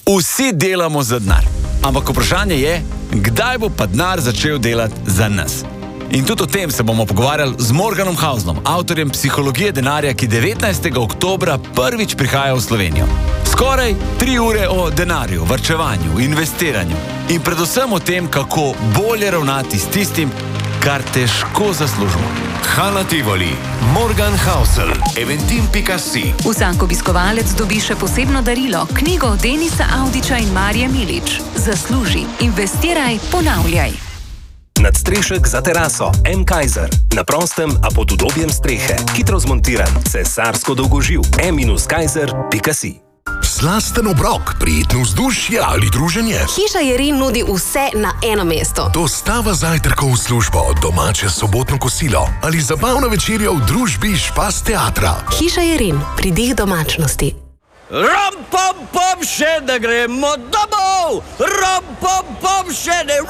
Vsi delamo za denar, ampak vprašanje je, kdaj bo pa denar začel delati za nas. In tudi o tem se bomo pogovarjali z Morganom Hausnom, avtorjem Psihologije denarja, ki 19. oktobra prvič prihaja v Slovenijo. Skoraj 3 ure o denarju, varčevanju, investiranju in predvsem o tem, kako bolje ravnati s tistim, kar težko zaslužimo. Hala Tivoli, Morgan Housel, Eventim.si. Vsak obiskovalec dobi še posebno darilo, knjigo Denisa Audića in Marije Milič. Zasluži, investiraj, ponavljaj. Nadstrešek za teraso M. Kaiser. Na prostem, a pod udobjem strehe. Hitro zmontiran, cesarsko dolgoživ. m-kaiser.si. Slasten obrok, prijetno vzdušje ali druženje. Hiša Jerin nudi vse na eno mesto. Dostava zajtrkov v službo, domače sobotno kosilo ali zabavna večerja v družbi Špas teatra. Hiša Jerin, pridih domačnosti. Ram-pom-pom, še ne gremo domov! Ram-pom-pom, še ne...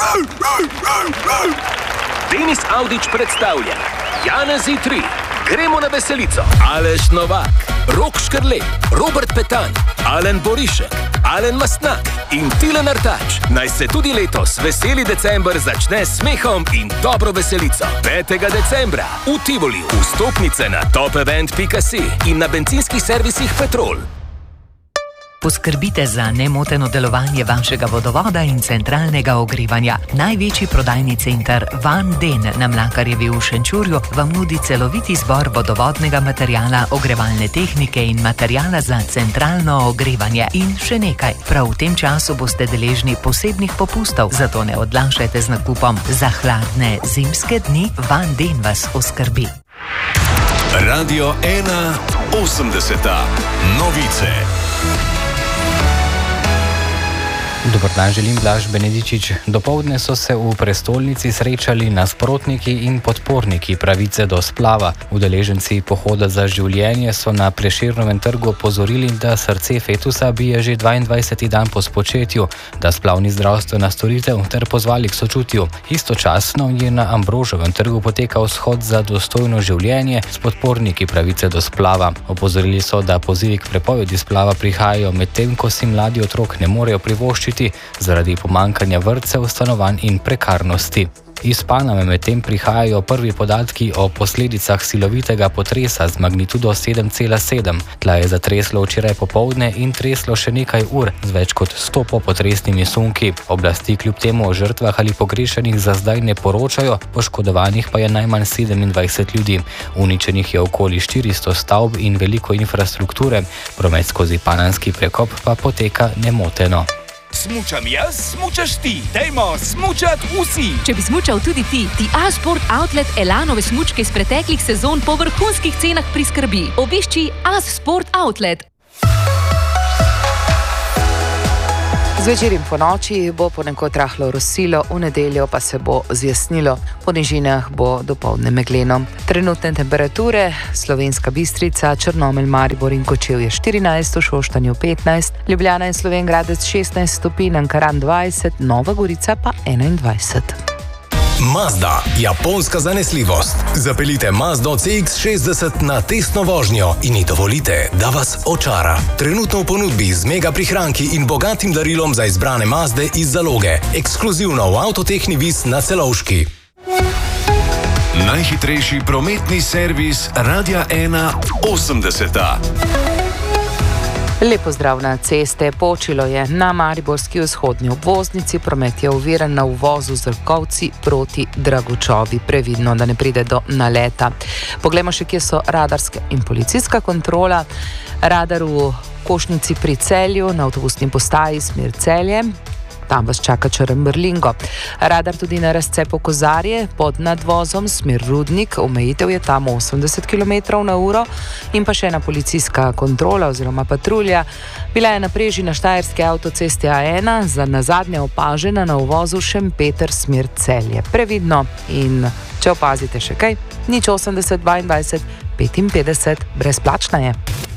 Denis Audić predstavlja Janezi 3, Gremo na veselico, Aleš Novak, Rok Škrlej, Robert Petan, Alen Borišek, Alen Mastnak in Tilen Artač. Naj se tudi letos veseli december začne s smehom in dobro veselico. 5. decembra v Tivoliju. Vstopnice na topevent.si in na bencinskih servisih Petrol. Poskrbite za nemoteno delovanje vašega vodovoda in centralnega ogrevanja. Največji prodajni center Van Den na Mlakarjevi v Šenčurju vam nudi celoviti izbor vodovodnega materijala, ogrevalne tehnike in materijala za centralno ogrevanje. In še nekaj, prav v tem času boste deležni posebnih popustov, zato ne odlašajte z nakupom. Za hladne zimske dni Van Den vas oskrbi. Radio 1 80. Novice. Dober dan, želim Blaž Benedičič. Dopoldne so se v prestolnici srečali nasprotniki in podporniki pravice do splava. Udeleženci pohoda za življenje so na Prešernovem trgu opozorili, da srce fetusa bije že 22. dan po spočetju, da splav ni zdravstvena storitev, ter pozvali k sočutju. Istočasno je na Ambrožovem trgu potekal shod za dostojno življenje s podporniki pravice do splava. Opozorili so, da pozivi k prepovedi splava prihajajo medtem, ko si mladi otrok ne morejo privoščiti zaradi pomankanja vrtcev, stanovanj in prekarnosti. Iz Paname medtem prihajajo prvi podatki o posledicah silovitega potresa z magnitudo 7,7. Tla je zatreslo včeraj popoldne in treslo še nekaj ur z več kot 100 popotresnimi sunki. Oblasti kljub temu o žrtvah ali pogrešenih za zdaj ne poročajo, poškodovanih pa je najmanj 27 ljudi. Uničenih je okoli 400 stavb in veliko infrastrukture. Promet skozi panamski prekop pa poteka nemoteno. Smučam jaz, smučaš ti. Dajmo smučat vsi. Če bi smučal tudi ti A-Sport Outlet Elanove smučke iz preteklih sezon po vrhunskih cenah priskrbi. Obišči A-Sport Outlet. Zvečer in po noči bo ponekod rahlo rosilo, v nedeljo pa se bo zjasnilo. Po nižinah bo dopoldne megleno. Trenutne temperature: Slovenska Bistrica, Črnomelj, Maribor in Kočevje 14, v Šoštanju 15, Ljubljana in Slovenj Gradec 16 stopinj, Ankaran 20, Nova Gorica pa 21. Mazda, japonska zanesljivost. Zapeljite Mazdo CX-60 na testno vožnjo in ji dovolite, da vas očara. Trenutno v ponudbi z mega prihranki in bogatim darilom za izbrane Mazde iz zaloge. Ekskluzivno v Avtotehni Vis na Celovški. Najhitrejši prometni servis Radia 1 80. Lepo zdrav na ceste. Počilo je na mariborski vzhodni obvoznici, promet je oviran na uvozu z Rkovci proti Dragučovi. Previdno, da ne pride do naleta. Poglejmo še, kje so radarska in policijska kontrola. Radar v Košnici pri Celju, na avtobusni postaji smer Celje. Tam vas čaka Črn-Mrlingo. Radar tudi na razcepu Kozarje pod nadvozom smer Rudnik. Omejitev je tam 80 km/h. In pa še ena policijska kontrola oziroma patrulja. Bila je na preži na štajerski avtocesti A1, za nazadnje opažena na uvozu Šempeter smer Celje. Previdno in če opazite še kaj, 080 22 55, brezplačna je.